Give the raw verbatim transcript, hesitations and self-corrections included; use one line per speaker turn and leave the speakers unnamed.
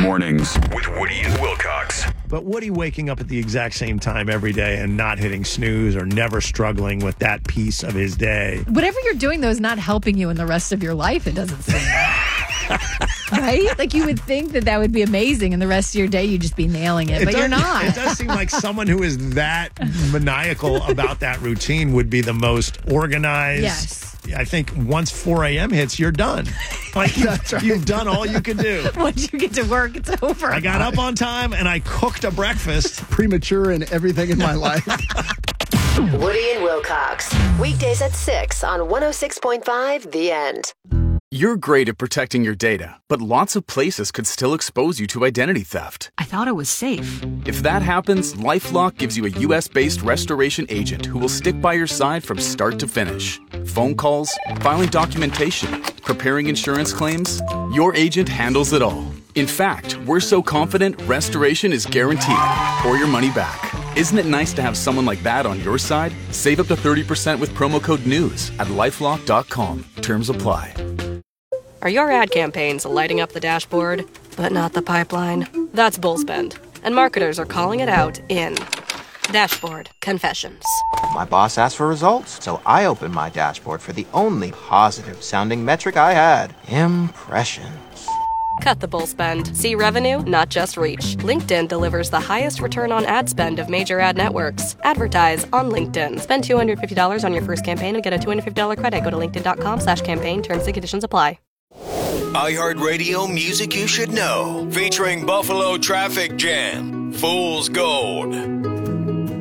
Mornings with Woody and Wilcox.
But Woody waking up at the exact same time every day and not hitting snooze or never struggling with that piece of his day.
Whatever you're doing, though, is not helping you in the rest of your life, it doesn't seem. Right? Like you would think that that would be amazing and the rest of your day you'd just be nailing it,
It
but
does-
you're not.
It does seem like someone who is that maniacal about that routine would be the most organized.
Yes.
I think once four a.m. hits, you're done. Like you, you've done all you can do.
Once you get to work, it's over.
I got up on time and I cooked a breakfast.
Premature in everything in my life.
Woody and Wilcox. Weekdays at six on one oh six point five The End.
You're great at protecting your data, but lots of places could still expose you to identity theft.
I thought it was safe.
If that happens, LifeLock gives you a U S-based restoration agent who will stick by your side from start to finish. Phone calls, filing documentation, preparing insurance claims, your agent handles it all. In fact, we're so confident restoration is guaranteed or your money back. Isn't it nice to have someone like that on your side? Save up to thirty percent with promo code NEWS at lifelock dot com. Terms apply.
Are your ad campaigns lighting up the dashboard, but not the pipeline? That's Bullspend, and marketers are calling it out in Dashboard Confessions.
My boss asked for results, so I opened my dashboard for the only positive-sounding metric I had. Impressions.
Cut the bull spend. See revenue, not just reach. LinkedIn delivers the highest return on ad spend of major ad networks. Advertise on LinkedIn. Spend two hundred fifty dollars on your first campaign and get a two hundred fifty dollars credit. Go to linkedin.com slash campaign. Terms and conditions apply.
iHeartRadio Music You Should Know. Featuring Buffalo Traffic Jam. Fool's Gold.